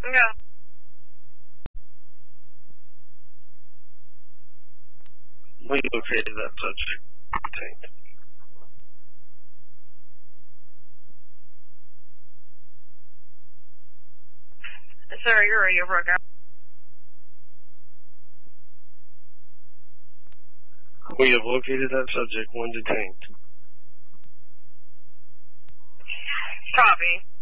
Yeah. We located that subject. Detained. Sorry, your radio broke out. We have located that subject. One detained. Copy.